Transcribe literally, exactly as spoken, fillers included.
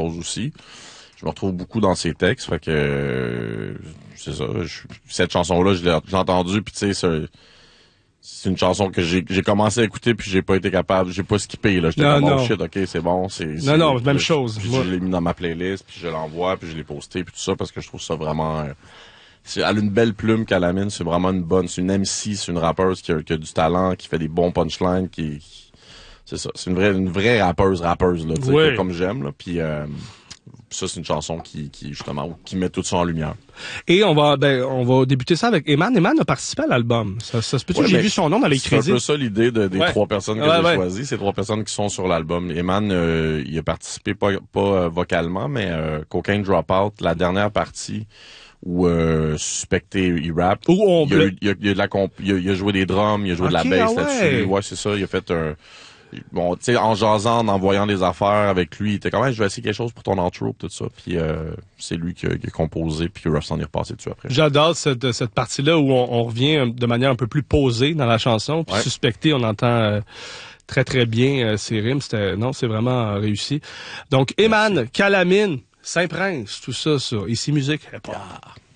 choses aussi. Je me retrouve beaucoup dans ses textes, fait que euh, c'est ça. Je, cette chanson-là, je l'ai, je l'ai entendue, puis tu sais, c'est, c'est une chanson que j'ai, j'ai commencé à écouter, puis j'ai pas été capable, j'ai pas skippé là. J'étais non, comme non. oh shit, ok, c'est bon, c'est. Non, c'est, non, même je, chose. Puis Moi... je l'ai mis dans ma playlist, puis je l'envoie, puis je l'ai posté, puis tout ça, parce que je trouve ça vraiment. Euh, c'est, elle a une belle plume, Calamine, c'est vraiment une bonne, c'est une M C, c'est une rappeuse qui a, qui a du talent, qui fait des bons punchlines, qui, qui c'est ça, c'est une vraie, une vraie rappeuse, rappeuse là, tu sais, oui. comme j'aime là, puis. Euh, ça, c'est une chanson qui, qui, justement, qui met tout ça en lumière. Et on va, ben, on va débuter ça avec Eman. Eman a participé à l'album. Ça, ça se peut-tu? Ouais, j'ai vu son nom dans les crédits. C'est un peu ça l'idée de, des ouais. trois personnes que ouais, j'ai ouais. choisies. Ces trois personnes qui sont sur l'album. Eman, euh, il a participé pas, pas euh, vocalement, mais euh, Cocaine Dropout, la dernière partie où euh, Suspecté, il rappe. Où on il, a eu, il, a, il, a de la comp, il, a, il a joué des drums, il a joué okay, de la bass ah ouais. là-dessus. Ouais, c'est ça. Il a fait un... Bon, tu sais, en jasant, en envoyant des affaires avec lui, il était quand même, je vais essayer quelque chose pour ton outro, tout ça. Puis euh, c'est lui qui a, qui a composé, puis Ruff s'en est repassé dessus après. J'adore cette, cette partie-là où on, on revient de manière un peu plus posée dans la chanson. Puis ouais. Suspecté, on entend euh, très très bien euh, ses rimes. C'était, non, c'est vraiment euh, réussi. Donc, Eman, Calamine, Saint-Prince, tout ça, ça. Ici, musique. Ah.